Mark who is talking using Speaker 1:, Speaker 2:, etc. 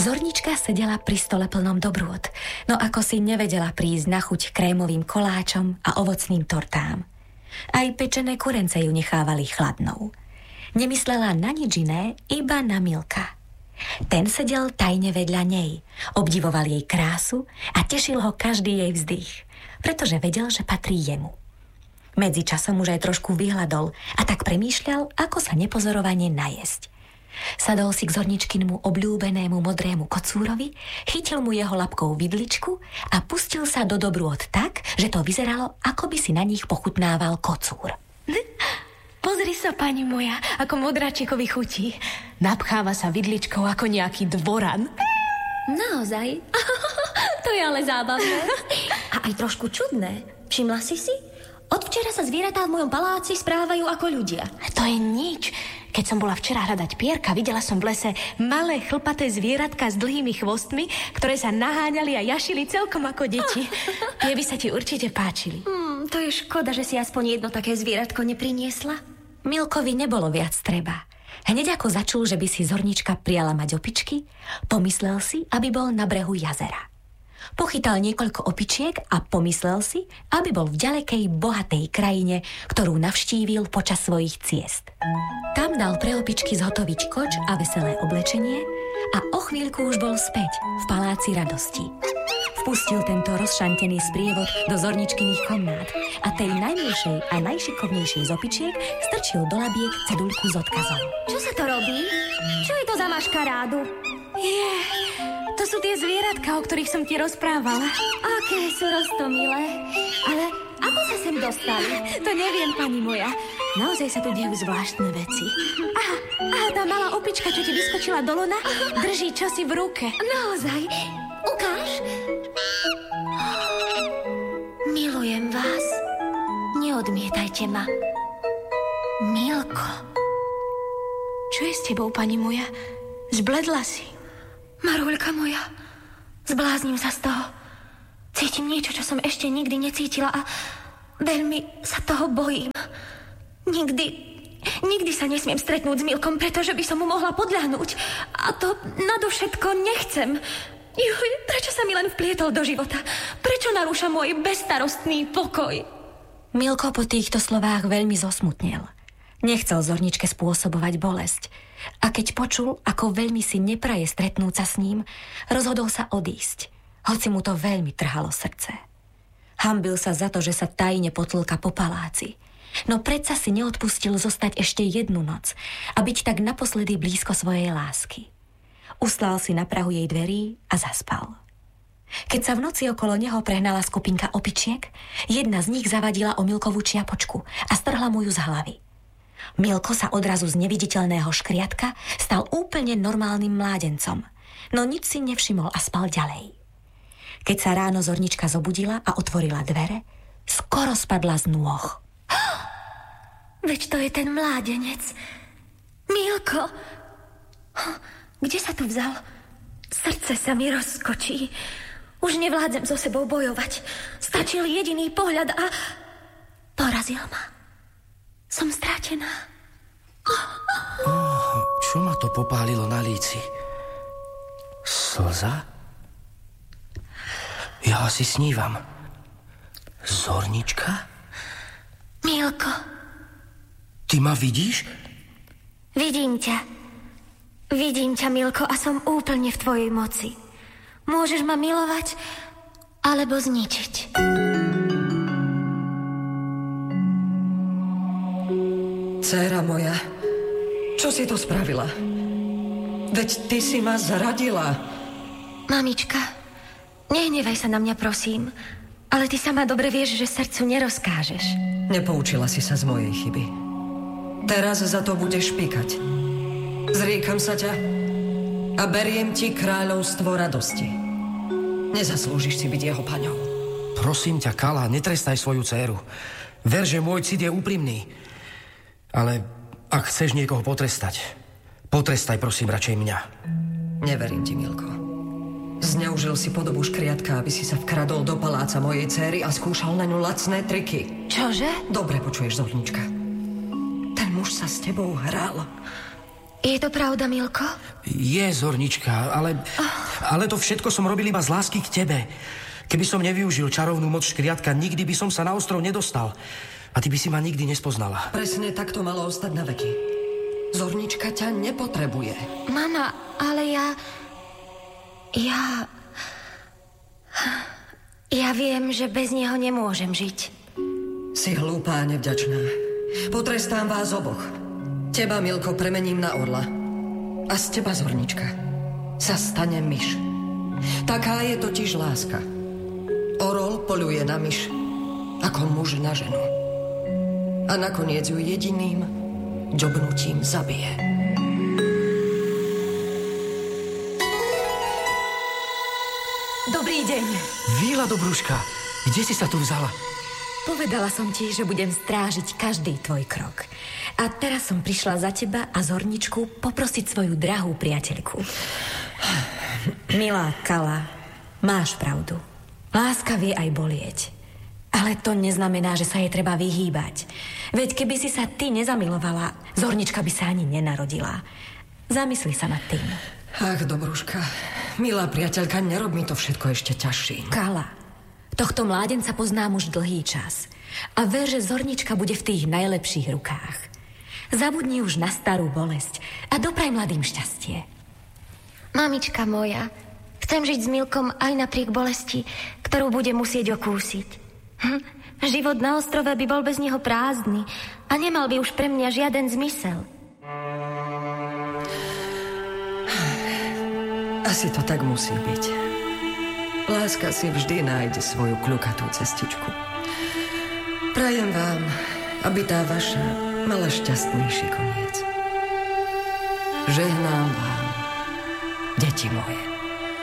Speaker 1: Zornička sedela pri stole plnom dobrôt, no ako si nevedela prísť na chuť krémovým koláčom a ovocným tortám. Aj pečené kurence ju nechávali chladnou. Nemyslela na nič iné, iba na Milka. Ten sedel tajne vedľa nej, obdivoval jej krásu a tešil ho každý jej vzdych, pretože vedel, že patrí jemu. Medzičasom už aj trošku vyhladol a tak premýšľal, ako sa nepozorovane najesť. Sadol si k Zorničkinmu obľúbenému modrému kocúrovi, chytil mu jeho labkou vidličku a pustil sa do dobrôt tak, že to vyzeralo, ako by si na nich pochutnával kocúr.
Speaker 2: Pozri sa, pani moja, ako modráčikovi chutí. Napcháva sa vidličkou ako nejaký dvoran.
Speaker 3: Naozaj? To je ale zábavné. A aj trošku čudné. Všimla si? Od včera sa zvieratá v mojom paláci správajú ako ľudia.
Speaker 2: To je nič. Keď som bola včera hľadať pierka, videla som v lese malé chlpaté zvieratka s dlhými chvostmi, ktoré sa naháňali a jašili celkom ako deti. Tie by sa ti určite páčili.
Speaker 3: To je škoda, že si aspoň jedno také zvieratko nepriniesla.
Speaker 1: Milkovi nebolo viac treba. Hneď ako začul, že by si Zornička prijala mať opičky, pomyslel si, aby bol na brehu jazera. Pochytal niekoľko opičiek a pomyslel si, aby bol v ďalekej, bohatej krajine, ktorú navštívil počas svojich ciest. Tam dal pre opičky zhotoviť koč a veselé oblečenie a o chvíľku už bol späť v paláci radosti. Vpustil tento rozšantený sprievod do Zorničkyných komnát a tej najmilšej a najšikovnejšej z opičiek strčil do labiek ceduľku s odkazom.
Speaker 3: Čo sa to robí? Čo je to za maškarádu?
Speaker 2: To sú tie zvieratka, o ktorých som ti rozprávala.
Speaker 3: Aké sú roztomilé. Ale ako sa sem dostali?
Speaker 2: To neviem, pani moja. Naozaj sa tu dejú zvláštne veci. Aha, tá malá opička, čo ti vyskočila do lona, drží čosi v ruke.
Speaker 3: Naozaj? Ukáž. Milujem vás. Neodmietajte ma. Milko.
Speaker 2: Čo je s tebou, pani moja? Zbledla si.
Speaker 3: Maruľka moja, zblázním sa z toho. Cítim niečo, čo som ešte nikdy necítila a veľmi sa toho bojím. Nikdy sa nesmiem stretnúť s Milkom, pretože by som mu mohla podľahnúť. A to nadovšetko nechcem. Juj, prečo sa mi len vplietol do života? Prečo narúša môj bezstarostný pokoj?
Speaker 1: Milko po týchto slovách veľmi zosmutnel. Nechcel Zorničke spôsobovať bolesť. A keď počul, ako veľmi si nepraje stretnúť sa s ním, rozhodol sa odísť, hoci mu to veľmi trhalo srdce. Hanbil sa za to, že sa tajne potlka po paláci, no predsa si neodpustil zostať ešte jednu noc a byť tak naposledy blízko svojej lásky. Uslal si na prahu jej dverí a zaspal. Keď sa v noci okolo neho prehnala skupinka opičiek, jedna z nich zavadila o Milkovú čiapočku a strhla mu ju z hlavy. Milko sa odrazu z neviditeľného škriatka stal úplne normálnym mládencom, no nič si nevšimol a spal ďalej. Keď sa ráno Zornička zobudila a otvorila dvere, skoro spadla z nôh.
Speaker 3: Veď to je ten mládenec. Milko! Kde sa tu vzal? Srdce sa mi rozskočí. Už nevládzem so sebou bojovať. Stačil jediný pohľad a porazil ma. Som stratená.
Speaker 4: Čo ma to popálilo na líci? Slza? Ja asi snívam. Zornička?
Speaker 3: Milko.
Speaker 4: Ty ma vidíš?
Speaker 3: Vidím ťa, Milko, a som úplne v tvojej moci. Môžeš ma milovať, alebo zničiť.
Speaker 5: Dcéra moja, čo si to spravila? Veď ty si ma zradila.
Speaker 3: Mamička, nehnevaj sa na mňa, prosím. Ale ty sama dobre vieš, že srdcu nerozkážeš.
Speaker 5: Nepoučila si sa z mojej chyby. Teraz za to budeš špíkať. Zriekam sa ťa a beriem ti kráľovstvo radosti. Nezaslúžiš si byť jeho paňou.
Speaker 4: Prosím ťa, Kala, netrestaj svoju dcéru. Ver, že môj cit je úprimný. Ale ak chceš niekoho potrestaj prosím radšej mňa.
Speaker 5: Neverím ti, Milko. Zneužil si podobu škriatka, aby si sa vkradol do paláca mojej dcéry a skúšal na ňu lacné triky.
Speaker 3: Čože?
Speaker 5: Dobre počuješ, Zornička. Ten muž sa s tebou hral.
Speaker 3: Je to pravda, Milko?
Speaker 4: Je, Zornička, ale to všetko som robil iba z lásky k tebe. Keby som nevyužil čarovnú moc škriatka, nikdy by som sa na ostrov nedostal. A ty by si ma nikdy nespoznala.
Speaker 5: Presne tak to malo ostať na veky. Zornička ťa nepotrebuje.
Speaker 3: Mama, ale ja viem, že bez neho nemôžem žiť.
Speaker 5: Si hlúpá a nevďačná. Potrestám vás oboch. Teba, Milko, premením na orla. A z teba, Zornička, sa stane myš. Taká je totiž láska. Orol poľuje na myš, ako muž na ženu. A nakoniec ju jediným ďobnutím zabije.
Speaker 1: Dobrý deň.
Speaker 4: Víla, Dobrúška, kde si sa tu vzala?
Speaker 1: Povedala som ti, že budem strážiť každý tvoj krok. A teraz som prišla za teba a Zorničku poprosiť svoju drahú priateľku. Milá Kala, máš pravdu. Láska vie aj bolieť. Ale to neznamená, že sa jej treba vyhýbať. Veď keby si sa ty nezamilovala, Zornička by sa ani nenarodila. Zamysli sa nad tým.
Speaker 5: Ach, Dobrúška, milá priateľka, nerob mi to všetko ešte ťažším.
Speaker 1: Kala, tohto mládenca poznám už dlhý čas. A ver, že Zornička bude v tých najlepších rukách. Zabudni už na starú bolesť a dopraj mladým šťastie.
Speaker 3: Mamička moja, chcem žiť s Milkom aj napriek bolesti, ktorú bude musieť okúsiť. Život na ostrove by bol bez neho prázdny a nemal by už pre mňa žiaden zmysel.
Speaker 5: Asi to tak musí byť. Láska si vždy nájde svoju kľukatú cestičku. Prajem vám, aby tá vaša mala šťastnejší koniec. Žehnám vám, deti moje.